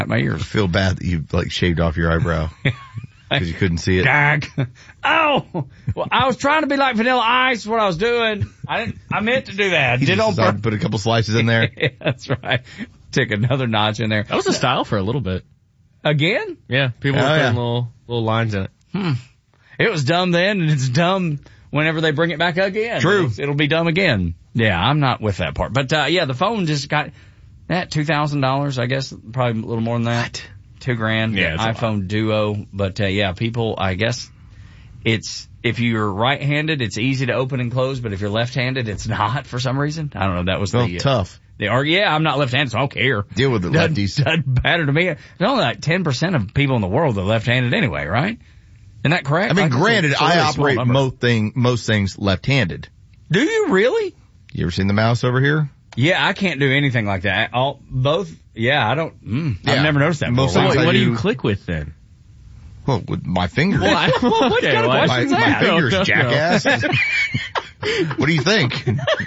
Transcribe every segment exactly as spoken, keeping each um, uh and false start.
my ears. I feel bad that you like shaved off your eyebrow because you couldn't see it. Gag. Oh, well, I was trying to be like Vanilla Ice. What I was doing, I didn't. I meant to do that. He Did just on decided purpose. to put a couple slices in there. Yeah, that's right. Took another notch in there. That was a style for a little bit. Again? Yeah, people Oh, were putting yeah. little little lines in it. Hmm. It was dumb then, and it's dumb whenever they bring it back again. True. It's, it'll be dumb again. Yeah, I'm not with that part. But uh yeah, the phone just got that two thousand dollars. I guess probably a little more than that. Two grand. Yeah, it's a iPhone Duo. But uh, yeah, people. I guess it's if you're right-handed, it's easy to open and close. But if you're left-handed, it's not for some reason. I don't know. That was Well, the uh, tough. They are, yeah, I'm not left-handed, so I don't care. Deal with it, Doesn't, lefties. doesn't matter to me. There's only like ten percent of people in the world that are left-handed anyway, right? Isn't that correct? I mean, Like, it's a- granted, it's a I really small operate number. most thing, most things left-handed. Do you really? You ever seen the mouse over here? Yeah, I can't do anything like that. All, both, yeah, I don't, mm, Yeah. I've never noticed that Most before. things What, I what do do- you click with then? Well, with my fingers. Well, I- What okay, kind of well, I- my, question's my that? fingers, No, no, no. jackass. What do you think?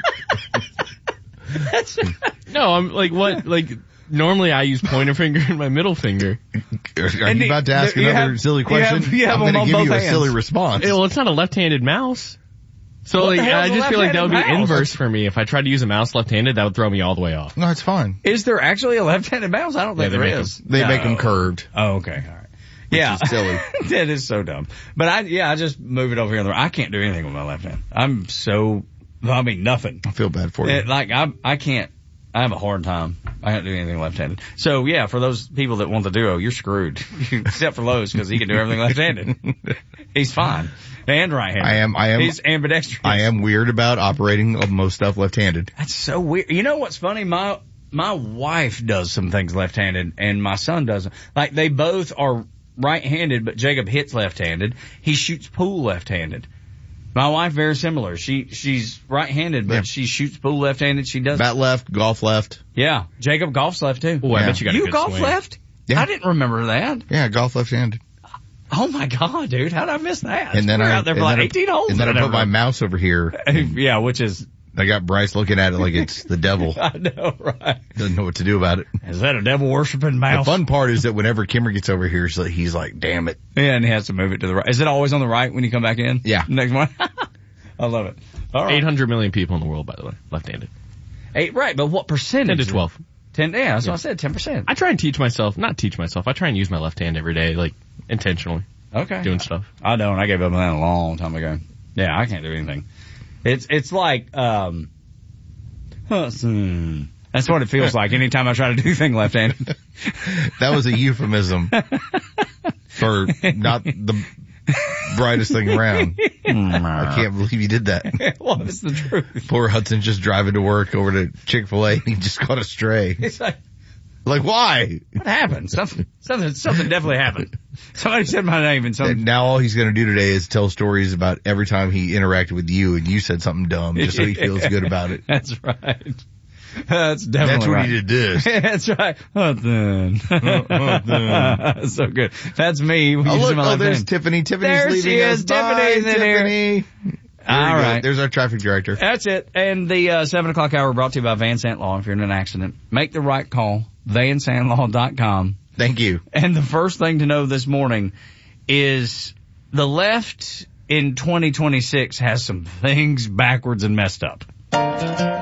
No, I'm like what like normally I use pointer finger and my middle finger. Are And you about to ask you another have- silly you question? have- you have I'm them going on to give both you a hands. silly response. Hey, well, it's not a left-handed mouse. So What the like, hell's I a just feel like that would be left-handed mouse? inverse for me. If I tried to use a mouse left-handed, that would throw me all the way off. No, it's fine. Is there actually a left-handed mouse? I don't think Yeah, they there make 'em. is. They No. make them curved. Oh, okay, all right. Yeah, is silly. That is so dumb. But I, yeah, I just move it over here. on the- I can't do anything with my left hand. I'm so, I mean, nothing. I feel bad for you. It, like I, I can't. I have a hard time. I can't do anything left-handed. So yeah, for those people that want the Duo, you're screwed. Except for Lowe's because he can do everything left-handed. He's fine. And right-handed. I am- I am- He's ambidextrous. I am weird about operating most stuff left-handed. That's so weird. You know what's funny? My my wife does some things left-handed, and my son doesn't. Like they both are right-handed, but Jacob hits left-handed. He shoots pool left-handed. My wife very similar. She she's right-handed, but Yeah. she shoots pool left-handed. She does. Bat left, golf left. Yeah, Jacob golfs left too. Oh, I Yeah. bet you got a You good golf swing. left? Yeah. I didn't remember that. Yeah, golf left-handed. Oh my god, dude, how did I miss that? And then We're I, out there for and like then I- eighteen holes. and then I and put my never- mouse over here. yeah, which is I got Bryce looking at it like it's the devil. I know, right? Doesn't know what to do about it. Is that a devil worshiping The mouse? fun part is that whenever Kimmer gets over here, so he's like, damn it. Yeah, and he has to move it to the right. Is it always on the right when you come back in? Yeah. Next one. I love it. All right. eight hundred million people in the world, by the way, left-handed. Eight, right, but what percentage? ten to twelve. Ten, yeah, that's what I said, ten percent. I try and teach myself, not teach myself, I try and use my left hand every day, like, intentionally, Okay. doing stuff. I don't. I gave up on that a long time ago. Yeah, I can't do anything. It's, it's like, um, hmm. That's what it feels like anytime I try to do anything left-handed. That was a euphemism for not the brightest thing around. I can't believe you did that. Well, it's the truth. Poor Hudson's just driving to work over to Chick-fil-A and he just got astray. It's like, Like, why? what happened? Something, something, something definitely happened. Somebody said my name and And something. now all he's going to do today is tell stories about every time he interacted with you and you said something dumb just so he feels good about it. That's right. That's definitely That's what right. he did this. That's right. Hudson. Hudson. So good. That's me. Oh, using look, my oh, left there's hand. Tiffany. Tiffany's There leaving she us. is. Bye, Tiffany's in here. Tiffany. There All you go. right. There's our traffic director. That's it. And the uh, seven o'clock hour brought to you by Van Sant Law. If you're in an accident, make the right call. van sant law dot com. Thank you. And the first thing to know this morning is the left in twenty twenty-six has some things backwards and messed up.